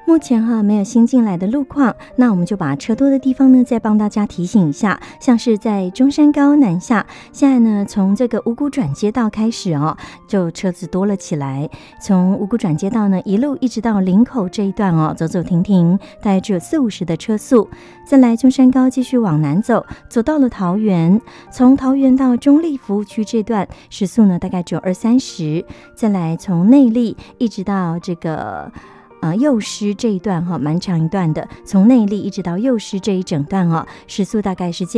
目前没有新进来的路况，那我们就把车多的地方呢再帮大家提醒一下，像是在中山高南下，现在呢从这个五股转接道开始就车子多了起来，从五股转接道呢一路一直到林口这一段走走停停，大概只有40-50的车速。再来中山高继续往南走，走到了桃园，从桃园到中立服务区这段时速呢大概只有20-30。再来从内坜一直到这个幼师这一段蛮长一段的，从内坜一直到幼师这一整段时速大概是介